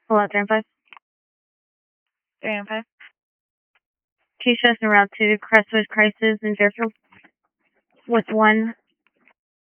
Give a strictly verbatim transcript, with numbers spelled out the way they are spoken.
Pull out three and five. Three and five. Keisha's in Route two, Crestwood Crisis in Fairfield. With one